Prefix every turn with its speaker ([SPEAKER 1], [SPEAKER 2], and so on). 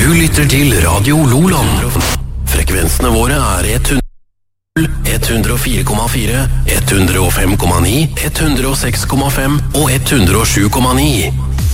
[SPEAKER 1] Du lytter til Radio Loland. Frekvensene våre er 100, 104,4, 105,9, 106,5 og 107,9.